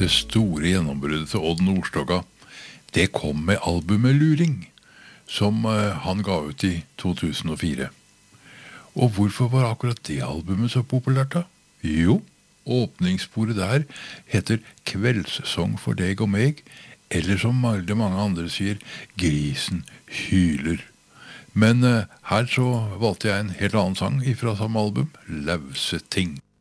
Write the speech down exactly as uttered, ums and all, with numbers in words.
Det store gjennombruddet til Odd Nordstoga, det kom med albumet Luring, som eh, han ga ut i to tusen og fire. Og hvorfor var akkurat det albumet så populært da? Jo, åpningssporet der heter Kveldssong for deg og meg, eller som veldig mange andre sier, Grisen hyler. Men eh, her så valgte jeg en helt annen sang ifra samme album, Lauseting.